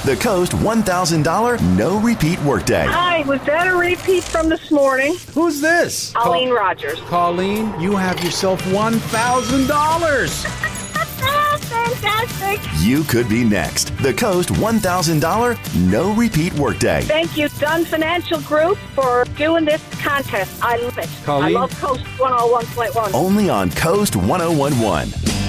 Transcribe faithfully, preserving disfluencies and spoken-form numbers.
The Coast one thousand dollars no repeat workday. Hi, was that a repeat from this morning? Who's this? Colleen Col- Rogers. Colleen, you have yourself one thousand dollars. Fantastic. You could be next. The Coast one thousand dollars no repeat workday. Thank you, Dunn Financial Group, for doing this contest. I love it. Colleen? I love Coast one oh one point one. Only on Coast one oh one point one.